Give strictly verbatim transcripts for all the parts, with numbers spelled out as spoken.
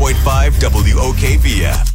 point five W O K V F.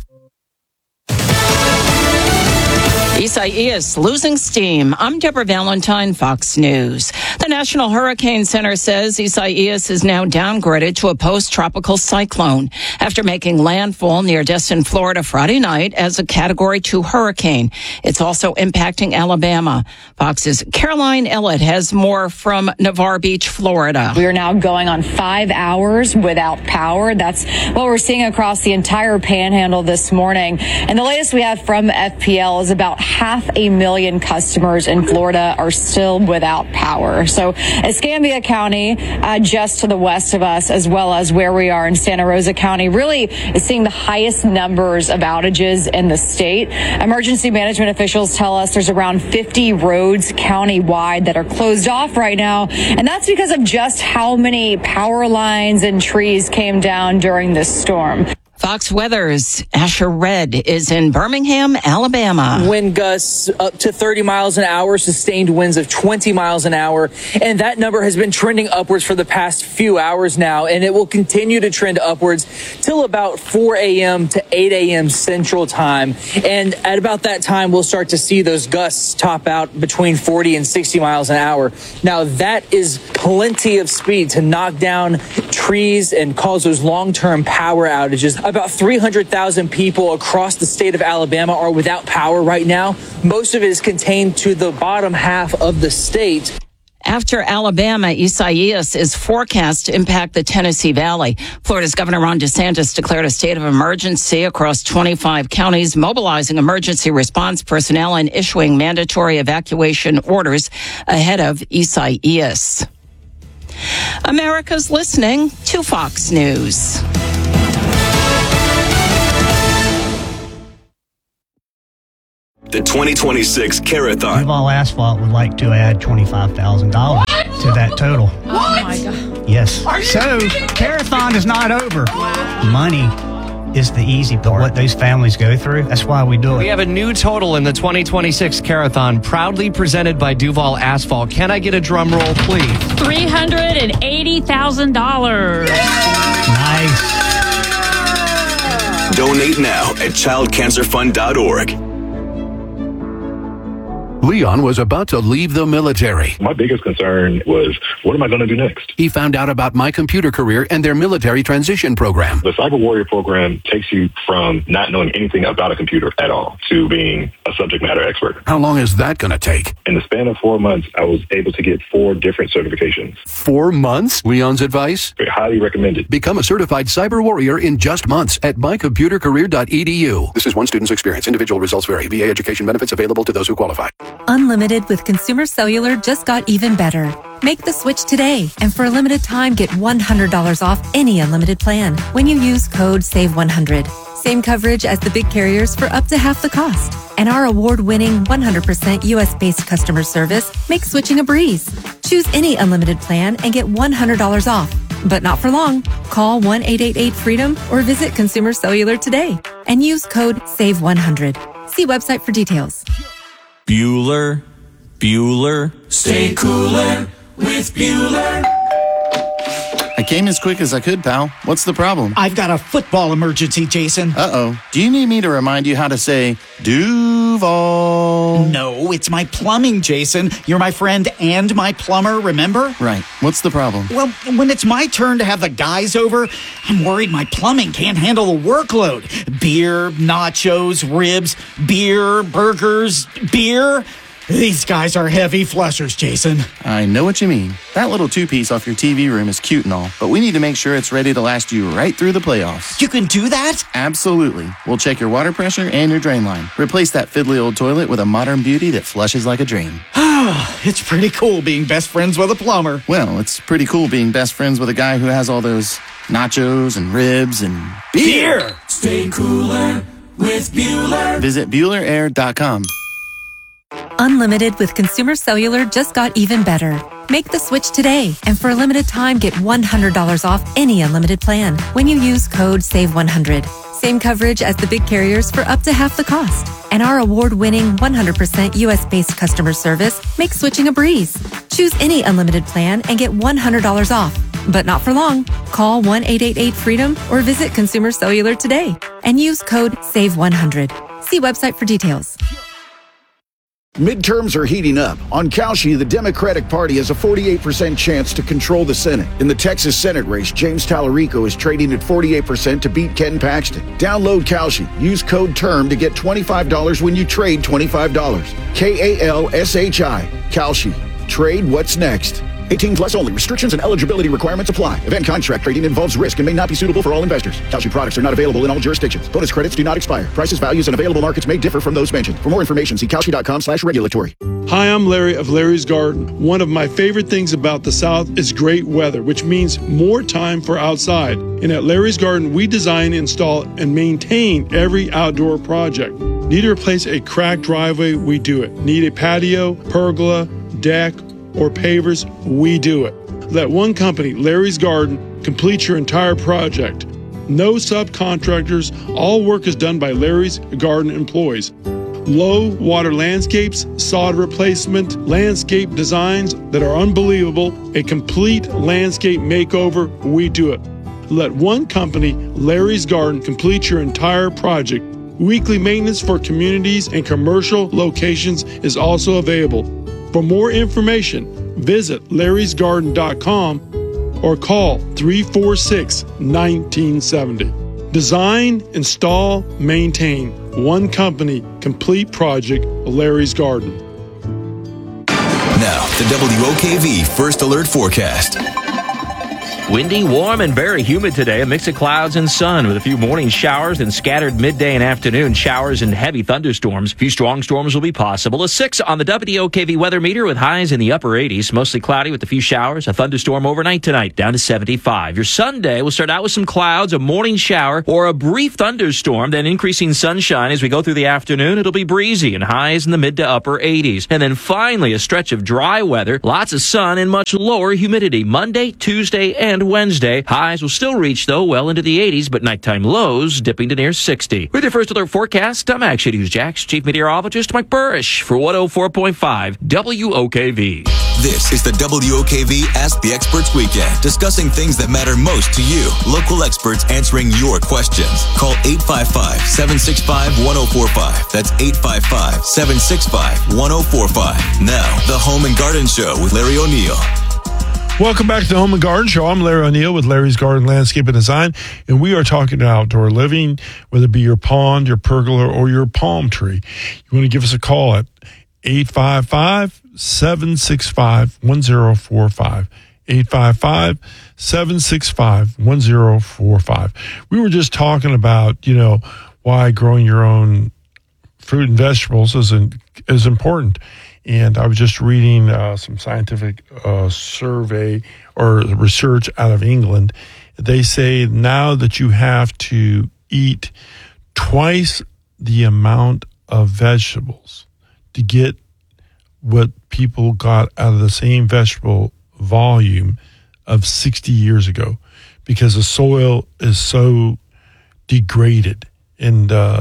Isaias losing steam. I'm Deborah Valentine, Fox News. The National Hurricane Center says Isaias is now downgraded to a post-tropical cyclone after making landfall near Destin, Florida Friday night as a Category two hurricane. It's also impacting Alabama. Fox's Caroline Ellett has more from Navarre Beach, Florida. We are now going on five hours without power. That's what we're seeing across the entire panhandle this morning. And the latest we have from F P L is about half a million customers in Florida are still without power. So Escambia County, uh, just to the west of us, as well as where we are in Santa Rosa County, really is seeing the highest numbers of outages in the state. Emergency management officials tell us there's around fifty roads county-wide that are closed off right now. And that's because of just how many power lines and trees came down during this storm. Fox Weather's Asher Red is in Birmingham, Alabama. Wind gusts up to thirty miles an hour, sustained winds of twenty miles an hour. And that number has been trending upwards for the past few hours now. And it will continue to trend upwards till about four a.m. to eight a.m. Central Time. And at about that time, we'll start to see those gusts top out between forty and sixty miles an hour. Now, that is plenty of speed to knock down trees and cause those long-term power outages. About three hundred thousand people across the state of Alabama are without power right now. Most of it is contained to the bottom half of the state. After Alabama, Isaias is forecast to impact the Tennessee Valley. Florida's Governor Ron DeSantis declared a state of emergency across twenty-five counties, mobilizing emergency response personnel and issuing mandatory evacuation orders ahead of Isaias. America's listening to Fox News. The twenty twenty-six Carathon. Duval Asphalt would like to add twenty-five thousand dollars to that total. What? Oh my God. Yes. So, Carathon is not over. Wow. Money is the easy part. What those families go through, that's why we do it. We have a new total in the twenty twenty-six Carathon, proudly presented by Duval Asphalt. Can I get a drum roll, please? three hundred eighty thousand dollars. Nice. Donate now at child cancer fund dot org. Leon was about to leave the military. My biggest concern was, what am I going to do next? He found out about My Computer Career and their military transition program. The Cyber Warrior program takes you from not knowing anything about a computer at all to being a subject matter expert. How long is that going to take? In the span of four months, I was able to get four different certifications. Four months? Leon's advice? Very highly recommended. Become a certified cyber warrior in just months at my computer career dot e d u. This is one student's experience. Individual results vary. V A education benefits available to those who qualify. Unlimited with Consumer Cellular just got even better. Make the switch today, and for a limited time, get one hundred dollars off any unlimited plan when you use code save one hundred. Same coverage as the big carriers for up to half the cost. And our award-winning one hundred percent U S-based customer service makes switching a breeze. Choose any unlimited plan and get one hundred dollars off. But not for long. Call one eight eight eight freedom or visit Consumer Cellular today and use code save one hundred. See website for details. Bueller, Bueller, stay cooler with Bueller. I came as quick as I could, pal. What's the problem? I've got a football emergency, Jason. Uh-oh. Do you need me to remind you how to say Duval? No, it's my plumbing, Jason. You're my friend and my plumber, remember? Right. What's the problem? Well, when it's my turn to have the guys over, I'm worried my plumbing can't handle the workload. Beer, nachos, ribs, beer, burgers, beer. These guys are heavy flushers, Jason. I know what you mean. That little two-piece off your T V room is cute and all, but we need to make sure it's ready to last you right through the playoffs. You can do that? Absolutely. We'll check your water pressure and your drain line. Replace that fiddly old toilet with a modern beauty that flushes like a dream. It's pretty cool being best friends with a plumber. Well, it's pretty cool being best friends with a guy who has all those nachos and ribs and beer. beer. Stay cooler with Bueller. Visit Bueller Air dot com. Unlimited with Consumer Cellular just got even better. Make the switch today, and for a limited time, get one hundred dollars off any unlimited plan when you use code save one hundred. Same coverage as the big carriers for up to half the cost. And our award-winning one hundred percent U S-based customer service makes switching a breeze. Choose any unlimited plan and get one hundred dollars off. But not for long. Call one eight eight eight freedom or visit Consumer Cellular today and use code save one hundred. See website for details. Midterms are heating up. On Kalshi, the Democratic Party has a forty-eight percent chance to control the Senate. In the Texas Senate race, James Tallarico is trading at forty-eight percent to beat Ken Paxton. Download Kalshi. Use code TERM to get twenty-five dollars when you trade twenty-five dollars. K A L S H I. Kalshi. Trade what's next. eighteen plus only. Restrictions and eligibility requirements apply. Event contract trading involves risk and may not be suitable for all investors. Kalshi products are not available in all jurisdictions. Bonus credits do not expire. Prices, values, and available markets may differ from those mentioned. For more information, see Kalshi.com slash regulatory. Hi, I'm Larry of Larry's Garden. One of my favorite things about the South is great weather, which means more time for outside. And at Larry's Garden, we design, install, and maintain every outdoor project. Need to replace a cracked driveway? We do it. Need a patio, pergola, deck, or pavers? We do it. Let one company, Larry's Garden, complete your entire project. No subcontractors. All work is done by Larry's Garden employees. Low water landscapes, sod replacement, landscape designs that are unbelievable, a complete landscape makeover. We do it. Let one company, Larry's Garden, complete your entire project. Weekly maintenance for communities and commercial locations is also available. For more information, visit larrys garden dot com or call three four six, one nine seven zero. Design, install, maintain. One company, complete project, Larry's Garden. Now, the W O K V First Alert Forecast. Windy, warm, and very humid today. A mix of clouds and sun with a few morning showers and scattered midday and afternoon showers and heavy thunderstorms. A few strong storms will be possible. A six on the W O K V weather meter with highs in the upper eighties. Mostly cloudy with a few showers. A thunderstorm overnight tonight down to seventy-five. Your Sunday will start out with some clouds, a morning shower, or a brief thunderstorm, then increasing sunshine as we go through the afternoon. It'll be breezy and highs in the mid to upper eighties. And then finally a stretch of dry weather, lots of sun and much lower humidity. Monday, Tuesday, and Wednesday. Highs will still reach, though, well into the eighties, but nighttime lows dipping to near sixty. With your First Alert forecast, I'm Action News Jax Chief Meteorologist Mike Burrish for one oh four point five W O K V. This is the W O K V Ask the Experts Weekend, discussing things that matter most to you. Local experts answering your questions. Call eight five five, seven six five, one oh four five. That's eight five five, seven six five, one oh four five. Now, the Home and Garden Show with Larry O'Neill. Welcome back to the Home and Garden Show. I'm Larry O'Neill with Larry's Garden Landscape and Design, and we are talking outdoor living, whether it be your pond, your pergola, or your palm tree. You want to give us a call at eight five five, seven six five, one oh four five. eight five five, seven six five, one oh four five. We were just talking about, you know, why growing your own fruit and vegetables is, in, is important. And I was just reading uh, some scientific uh, survey or research out of England. They say now that you have to eat twice the amount of vegetables to get what people got out of the same vegetable volume of sixty years ago, because the soil is so degraded. And uh,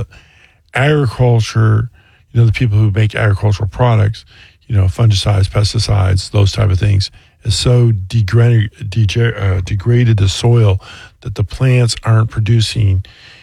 agriculture, you know, the people who make agricultural products, you know, fungicides, pesticides, those type of things, is so degraded, de- uh, degraded the soil that the plants aren't producing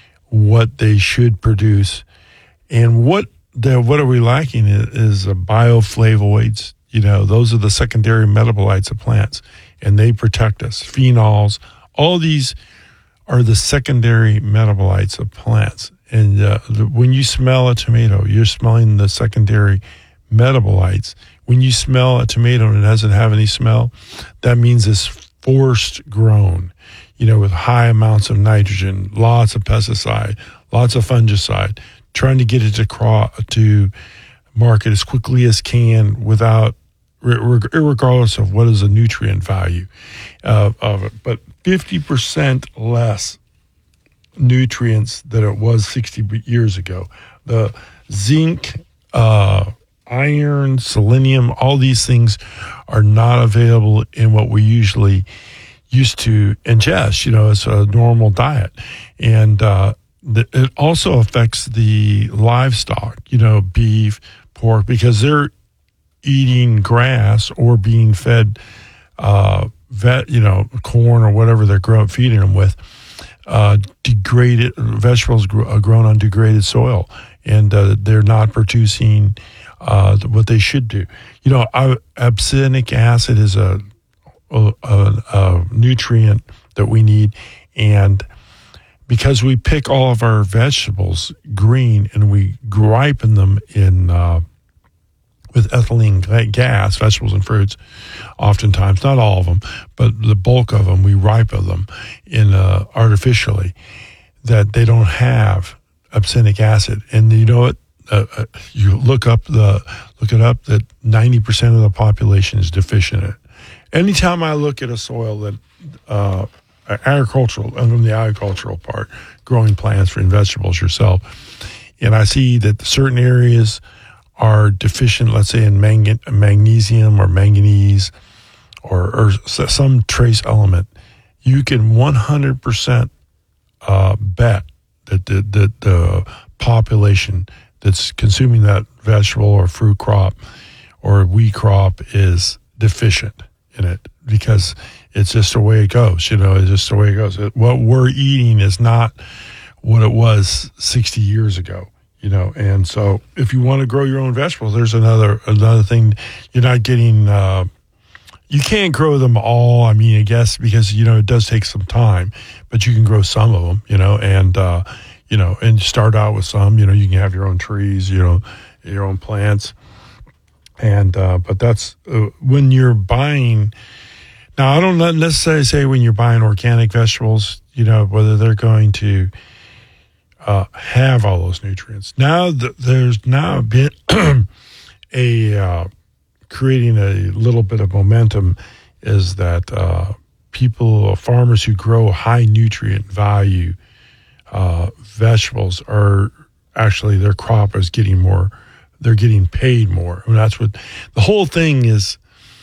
what they should produce. And what the, what are we lacking is, is uh, bioflavonoids. You know, those are the secondary metabolites of plants, and they protect us. Phenols, all these are the secondary metabolites of plants. And uh, the, when you smell a tomato, you're smelling the secondary metabolites. When you smell a tomato and it doesn't have any smell, that means it's forced grown, you know, with high amounts of nitrogen, lots of pesticide, lots of fungicide, trying to get it to, craw, to market as quickly as can without, regardless of what is the nutrient value uh, of it. But fifty percent less nutrients than it was sixty years ago. The zinc, uh, iron, selenium, all these things are not available in what we usually used to ingest, you know, as a normal diet. And uh, the, it also affects the livestock, you know, beef, pork, because they're eating grass or being fed uh, vet, you know, corn or whatever they're growing, feeding them with, uh, degraded vegetables grow, grown on degraded soil, and uh, they're not producing uh, what they should do. You know, uh, abscinic acid is a, a, a, a nutrient that we need, and because we pick all of our vegetables green and we ripen them in uh, with ethylene gas, vegetables and fruits, oftentimes, not all of them, but the bulk of them, we ripen them in uh, artificially, that they don't have abscinic acid. And you know what? Uh, uh, you look up the look it up that ninety percent of the population is deficient in it. Anytime I look at a soil that uh, agricultural, and from the agricultural part, growing plants and vegetables yourself, and I see that certain areas are deficient, let's say in mang- magnesium or manganese or, or some trace element, you can one hundred percent uh, bet that the, that the population that's consuming that vegetable or fruit crop or wheat crop is deficient in it, because it's just the way it goes. You know, it's just the way it goes. What we're eating is not what it was sixty years ago. You know, and so if you want to grow your own vegetables, there's another another thing. You're not getting, uh, you can't grow them all. I mean, I guess because, you know, it does take some time, but you can grow some of them, you know, and, uh, you know, and start out with some, you know, you can have your own trees, you know, your own plants. And, uh, but that's uh, when you're buying. Now, I don't necessarily say when you're buying organic vegetables, you know, whether they're going to Uh, have all those nutrients. Now th- there's now been a uh, creating a little bit of momentum is that uh, people, farmers who grow high nutrient value uh, vegetables are actually, their crop is getting more, they're getting paid more. And that's what the whole thing is,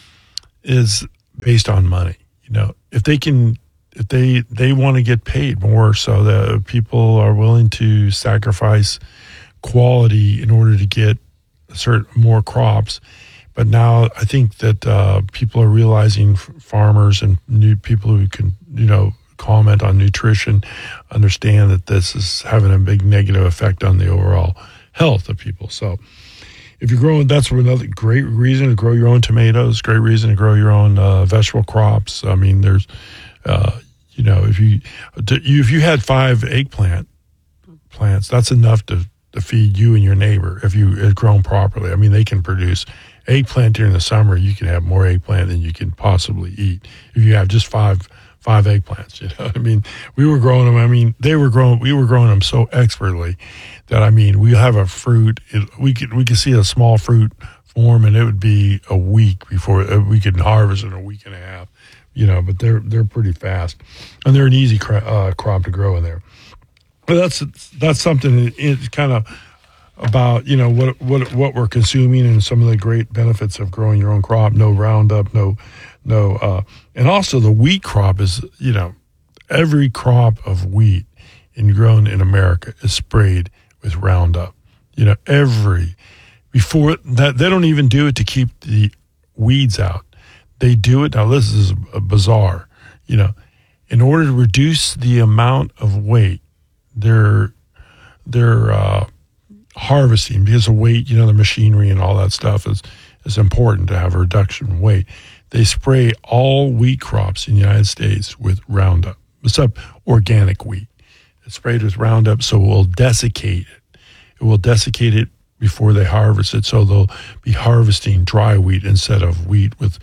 is based on money. You know, if they can, if they, they want to get paid more, so that people are willing to sacrifice quality in order to get certain more crops. But now I think that uh, people are realizing, farmers and new people who can, you know, comment on nutrition, understand that this is having a big negative effect on the overall health of people. So if you're growing, that's another great reason to grow your own tomatoes, great reason to grow your own uh, vegetable crops. I mean, there's, uh, you know, if you, if you had five eggplant plants, that's enough to, to feed you and your neighbor if you had grown properly. I mean, they can produce eggplant during the summer. You can have more eggplant than you can possibly eat if you have just five five eggplants. You know, I mean, we were growing them. I mean, they were growing. We were growing them so expertly that, I mean, we have a fruit. It, we could we could see a small fruit form, and it would be a week before we could harvest in a week and a half. You know, but they're they're pretty fast, and they're an easy cra- uh, crop to grow in there. But that's that's something. It's kind of about, you know, what what what we're consuming and some of the great benefits of growing your own crop. No Roundup, no no, uh, and also the wheat crop is, you know, every crop of wheat in grown in America is sprayed with Roundup. You know, every before that, they don't even do it to keep the weeds out. They do it. Now, this is bizarre. You know, in order to reduce the amount of weight, they're they're uh, harvesting, because of weight. You know, the machinery and all that stuff is is important to have a reduction in weight. They spray all wheat crops in the United States with Roundup, except organic wheat. It's sprayed with Roundup, so it will desiccate it. It will desiccate it before they harvest it, so they'll be harvesting dry wheat instead of wheat with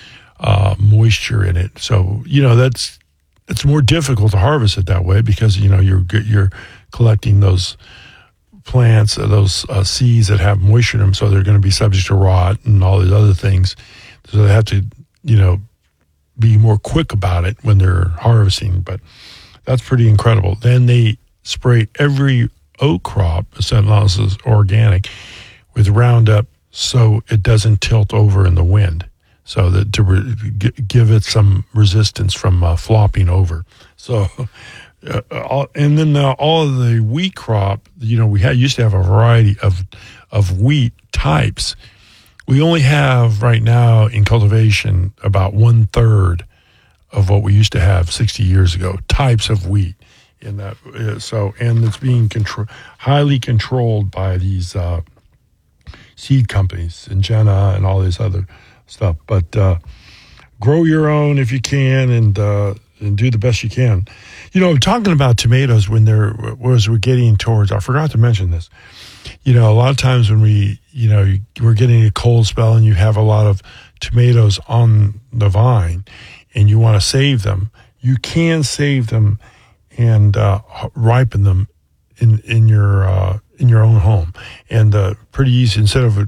uh, moisture in it. So, you know, that's it's more difficult to harvest it that way, because, you know, you're you're collecting those plants, uh, those uh, seeds that have moisture in them, so they're going to be subject to rot and all these other things. So they have to, you know, be more quick about it when they're harvesting. But that's pretty incredible. Then they spray every oat crop, as long as it's organic, with Roundup, so it doesn't tilt over in the wind, so that to re- g- give it some resistance from uh, flopping over. So, uh, all, and then uh, all of the wheat crop, you know, we had, used to have a variety of of wheat types. We only have right now in cultivation about one third of what we used to have sixty years ago, types of wheat. In that, uh, so and it's being contro- highly controlled by these uh, seed companies, Syngenta and all this other stuff. But uh, grow your own if you can, and uh, and do the best you can. You know, talking about tomatoes when they're as we're getting towards, I forgot to mention this. You know, a lot of times when we, you know, we're getting a cold spell and you have a lot of tomatoes on the vine and you want to save them, you can save them and uh, ripen them in in your uh, in your own home, and uh, pretty easy. Instead of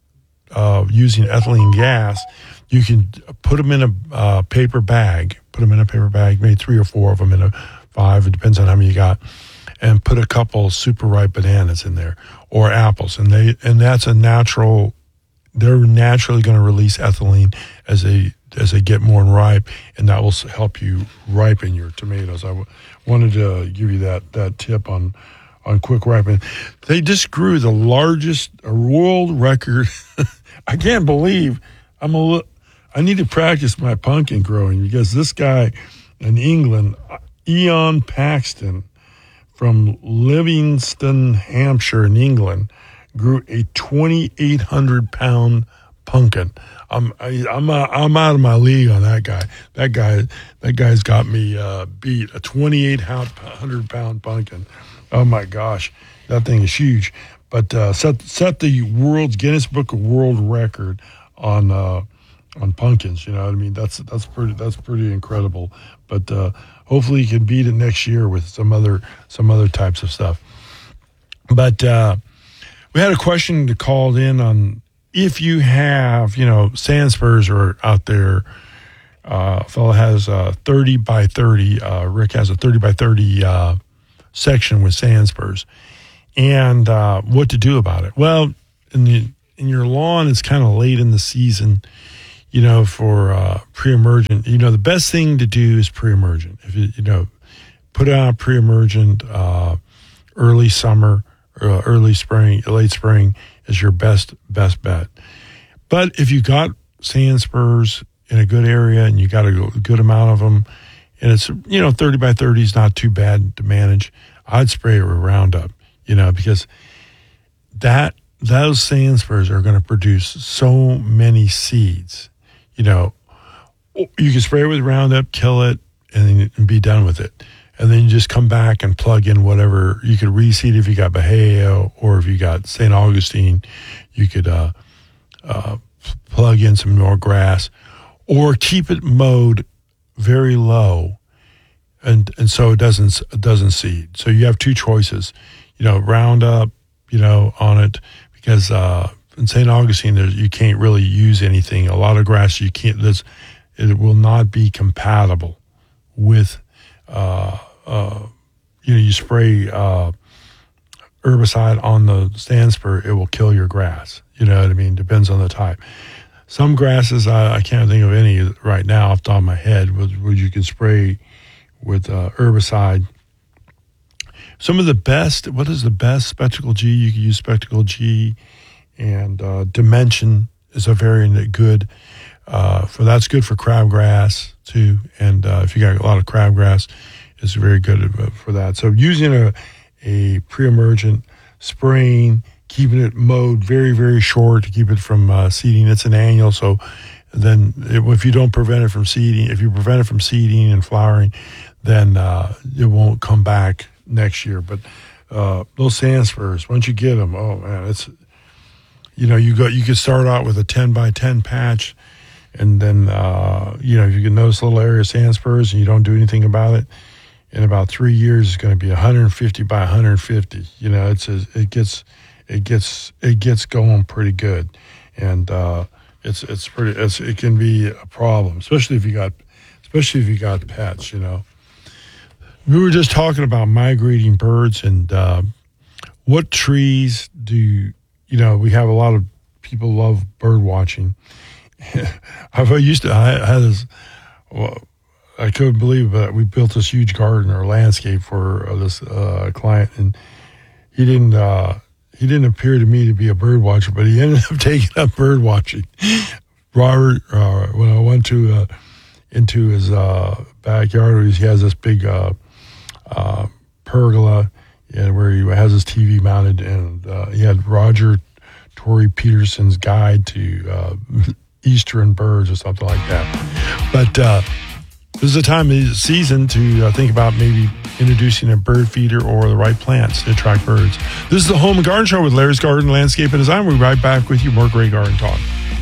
uh, using ethylene gas, you can put them in a uh, paper bag. Put them in a paper bag, maybe three or four of them in a five. It depends on how many you got, and put a couple super ripe bananas in there or apples, and they and that's a natural. They're naturally going to release ethylene as they as they get more ripe, and that will help you ripen your tomatoes. I w- wanted to give you that that tip on on quick ripening. They just grew the largest a world record. I can't believe I'm a li- I need to practice my pumpkin growing, because this guy in England, Ian Paxton from Livingston, Hampshire in England, grew a twenty-eight hundred pound pumpkin. I'm I, I'm uh, I'm out of my league on that guy. That guy that guy's got me uh, beat. A twenty-eight hundred pound pumpkin. Oh my gosh, that thing is huge. But uh, set set the world's Guinness Book of World Record on uh, on pumpkins. You know what I mean? That's that's pretty that's pretty incredible. But uh, hopefully you can beat it next year with some other some other types of stuff. But uh, we had a question that called in on if you have, you know, sand spurs are out there. Uh, a fellow has a thirty by thirty. Uh, Rick has a thirty by thirty uh, section with sand spurs, and uh, what to do about it? Well, in the in your lawn, it's kind of late in the season, you know, for uh, pre-emergent. You know, the best thing to do is pre-emergent. If you, you know, put out pre-emergent uh, early summer, uh, early spring, late spring is your best best bet. But if you got sand spurs in a good area and you got a good amount of them, and it's, you know, thirty by thirty is not too bad to manage, I'd spray it with Roundup, you know, because that those sand spurs are going to produce so many seeds. You know, you can spray it with Roundup, kill it, and, and be done with it. And then you just come back and plug in whatever. You could reseed if you got Bahia, or if you got Saint Augustine, you could uh, uh, plug in some more grass, or keep it mowed very low, and and so it doesn't it doesn't seed. So you have two choices, you know, Roundup, you know, on it, because uh, in Saint Augustine there, you can't really use anything. A lot of grass you can't. This it will not be compatible with. Uh, uh, you know, you spray uh, herbicide on the sand spur, it will kill your grass. You know what I mean? Depends on the type. Some grasses, I, I can't think of any right now off the top of my head, where, where you can spray with uh, herbicide. Some of the best, what is the best? Spectacle G, you can use Spectacle G, and uh, Dimension is a very good, uh, for that's good for crabgrass too. And uh, if you got a lot of crabgrass, it's very good for that. So using a, a pre-emergent, spraying, keeping it mowed very, very short to keep it from uh, seeding. It's an annual, so then it, if you don't prevent it from seeding, if you prevent it from seeding and flowering, then uh, it won't come back next year. But uh, those sand spurs, once you get them, oh man, it's, you know, you go, you could start out with a ten by ten patch, and then uh, you know, if you can notice a little area of sand spurs and you don't do anything about it, in about three years it's going to be one hundred fifty by one hundred fifty. You know, it's a, it gets it gets it gets going pretty good, and uh, it's it's pretty it's, it can be a problem, especially if you got especially if you got pets. You know, we were just talking about migrating birds and uh, what trees do you, you know? We have a lot of people love bird watching. I used to I had this. Well, I couldn't believe it, but we built this huge garden or landscape for uh, this uh, client, and he didn't uh, he didn't appear to me to be a bird watcher, but he ended up taking up bird watching. Robert, uh, when I went to uh, into his uh, backyard. He has this big uh, uh, pergola, and where he has his T V mounted, and uh, he had Roger Tory Peterson's Guide to uh, Eastern Birds or something like that. But uh, this is a time of the season to uh, think about maybe introducing a bird feeder or the right plants to attract birds. This is the Home and Garden Show with Larry's Garden Landscape and Design. We'll be right back with you. More great garden talk.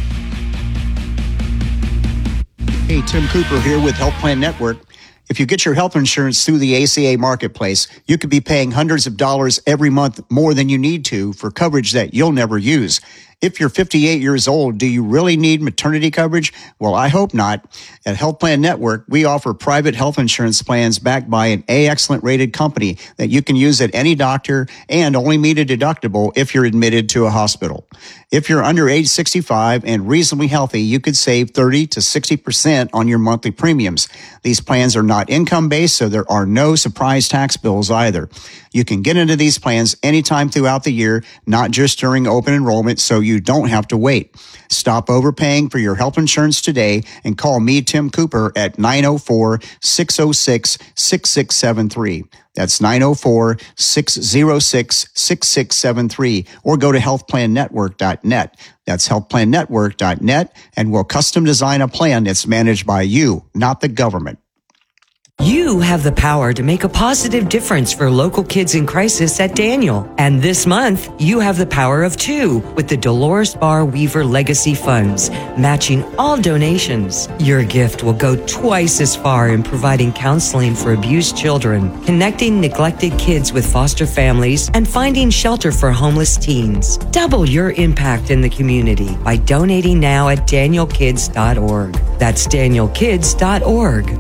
Hey, Tim Cooper here with Health Plan Network. If you get your health insurance through the A C A marketplace, you could be paying hundreds of dollars every month more than you need to for coverage that you'll never use. If you're fifty-eight years old, do you really need maternity coverage? Well, I hope not. At Health Plan Network, we offer private health insurance plans backed by an A Excellent rated company that you can use at any doctor and only meet a deductible if you're admitted to a hospital. If you're under age sixty-five and reasonably healthy, you could save thirty to sixty percent on your monthly premiums. These plans are not income-based, so there are no surprise tax bills either. You can get into these plans anytime throughout the year, not just during open enrollment, so you don't have to wait. Stop overpaying for your health insurance today and call me, Tim Cooper, at nine oh four, six oh six, six six seven three. That's nine oh four, six oh six, six six seven three, or go to health plan network dot net. That's health plan network dot net, and we'll custom design a plan that's managed by you, not the government. You have the power to make a positive difference for local kids in crisis at Daniel. And this month, you have the power of two with the Dolores Barr Weaver Legacy Funds, matching all donations. Your gift will go twice as far in providing counseling for abused children, connecting neglected kids with foster families, and finding shelter for homeless teens. Double your impact in the community by donating now at daniel kids dot org. That's daniel kids dot org.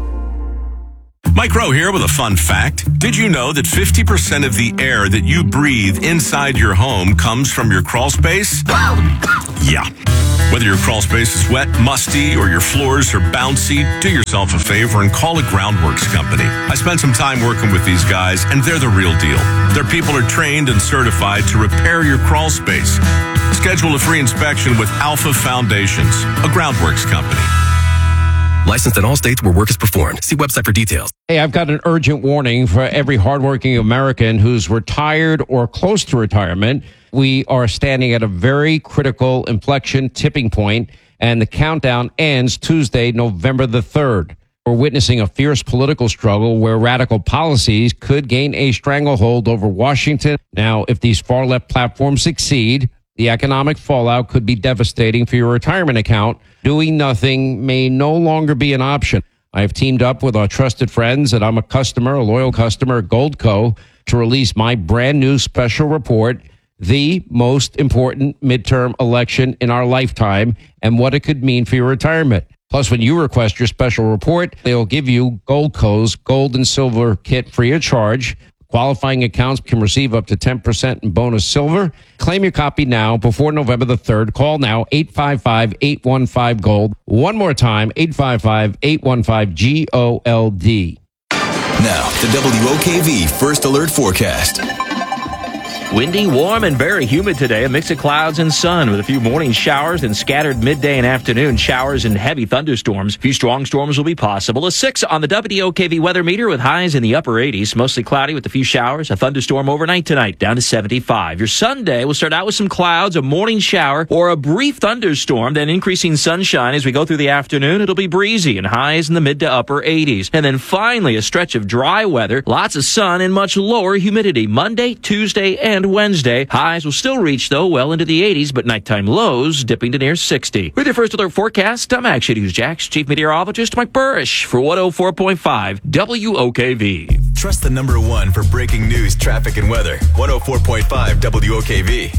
Mike Rowe here with a fun fact. Did you know that fifty percent of the air that you breathe inside your home comes from your crawl space? Yeah. Whether your crawl space is wet, musty, or your floors are bouncy, do yourself a favor and call a Groundworks company. I spent some time working with these guys, and they're the real deal. Their people are trained and certified to repair your crawl space. Schedule a free inspection with Alpha Foundations, a Groundworks company. Licensed in all states where work is performed. See website for details. Hey, I've got an urgent warning for every hardworking American who's retired or close to retirement. We are standing at a very critical inflection tipping point, and the countdown ends Tuesday, November the third. We're witnessing a fierce political struggle where radical policies could gain a stranglehold over Washington. Now, if these far-left platforms succeed, the economic fallout could be devastating for your retirement account. Doing nothing may no longer be an option. I have teamed up with our trusted friends, and I'm a customer, a loyal customer at Goldco, to release my brand new special report, The Most Important Midterm Election in Our Lifetime, and what it could mean for your retirement. Plus, when you request your special report, they'll give you Goldco's gold and silver kit free of charge. Qualifying accounts can receive up to ten percent in bonus silver. Claim your copy now before November the third. Call now, eight five five, eight one five, GOLD. One more time, eight five five, eight one five, G O L D. Now, the W O K V First Alert Forecast. Windy, warm, and very humid today. A mix of clouds and sun with a few morning showers and scattered midday and afternoon showers and heavy thunderstorms. A few strong storms will be possible. A six on the W O K V weather meter with highs in the upper eighties. Mostly cloudy with a few showers. A thunderstorm overnight tonight down to seventy-five. Your Sunday will start out with some clouds, a morning shower, or a brief thunderstorm, then increasing sunshine as we go through the afternoon. It'll be breezy and highs in the mid to upper eighties. And then finally a stretch of dry weather, lots of sun, and much lower humidity. Monday, Tuesday, and And Wednesday. Highs will still reach, though, well into the eighties, but nighttime lows dipping to near sixty. With your First Alert forecast, I'm Action News Jack's Chief Meteorologist Mike Burrish for one oh four point five W O K V. Trust the number one for breaking news, traffic, and weather. one oh four point five W O K V.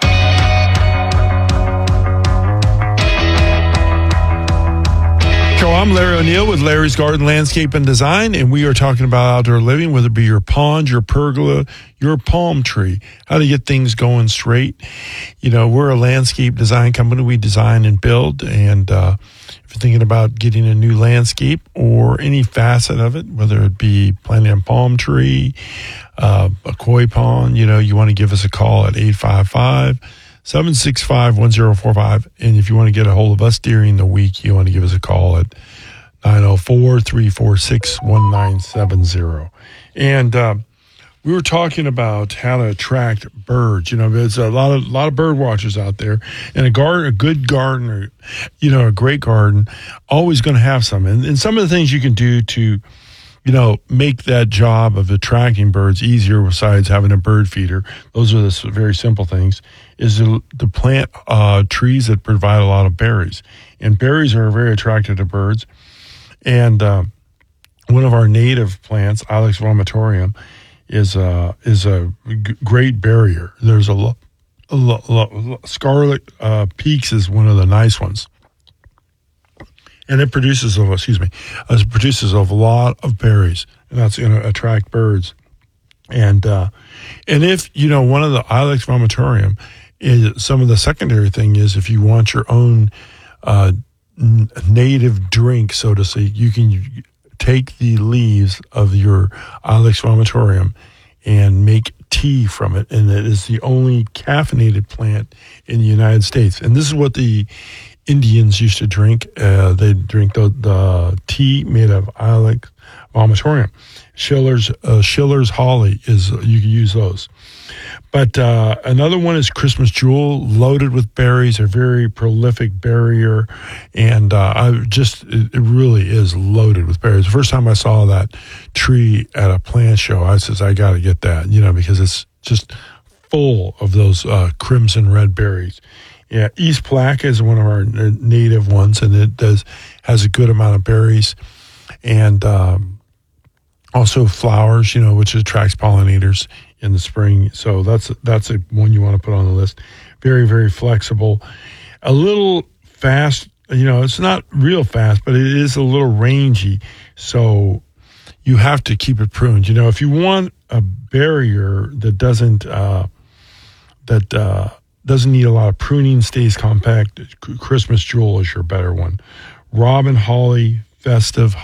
So I'm Larry O'Neill with Larry's Garden Landscape and Design, and we are talking about outdoor living, whether it be your pond, your pergola, your palm tree, how to get things going straight. You know, we're a landscape design company. We design and build, and uh, if you're thinking about getting a new landscape or any facet of it, whether it be planting a palm tree, uh, a koi pond, you know, you want to give us a call at eight five five, seven six five, one oh four five. And if you want to get a hold of us during the week, you want to give us a call at nine oh four, three four six, one nine seven zero. And uh, we were talking about how to attract birds. You know, there's a lot of lot of bird watchers out there, and a garden, a good garden, or you know, a great garden, always going to have some. And, and some of the things you can do to, you know, make that job of attracting birds easier, besides having a bird feeder. Those are the very simple things. Is to, to plant uh, trees that provide a lot of berries, and berries are very attractive to birds. And uh, one of our native plants, Ilex vomitorium, is a is a g- great barrier. There's a, lo- a lo- lo- scarlet uh, peaks is one of the nice ones, and it produces oh, excuse me, it produces a lot of berries, and that's going to attract birds. And uh, and if you know one of the Ilex vomitorium is some of the secondary thing is if you want your own uh, n- native drink, so to say, you can take the leaves of your Ilex vomitorium and make tea from it, and it is the only caffeinated plant in the United States. And this is what the Indians used to drink. Uh, they drink the, the tea made of Ilex vomitorium. Schiller's uh, Schiller's holly is you can use those. But uh, another one is Christmas jewel, loaded with berries, a very prolific berrier, and uh, I just it, it really is loaded with berries. The first time I saw that tree at a plant show, I says I got to get that, you know, because it's just full of those uh, crimson red berries. Yeah, East Placa is one of our native ones, and it does has a good amount of berries, and um, also flowers, you know, which attracts pollinators in the spring. So that's that's a one you want to put on the list. Very, very flexible, a little fast. You know, it's not real fast, but it is a little rangy. So you have to keep it pruned. You know, if you want a barrier that doesn't uh, that uh, doesn't need a lot of pruning, stays compact, Christmas jewel is your better one. Robin, holly, festive,